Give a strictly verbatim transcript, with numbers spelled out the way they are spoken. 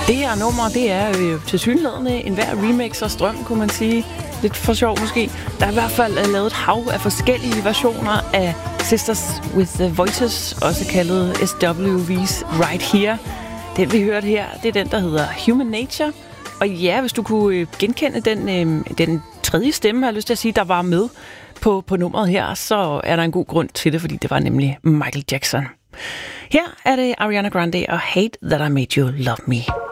Det her nummer, det er jo tilsyneladende en hver remix og strøm, kunne man sige. Lidt for sjov måske. Der er i hvert fald lavet et hav af forskellige versioner af Sisters with the Voices, også kaldet S W V's Right Here. Den vi hørte her, det er den, der hedder Human Nature. Og ja, hvis du kunne genkende den, øh, den tredje stemme, har jeg lyst til at sige, der var med på, på nummeret her, så er der en god grund til det, fordi det var nemlig Michael Jackson. Her er det Ariana Grande og Hate That I Made You Love Me.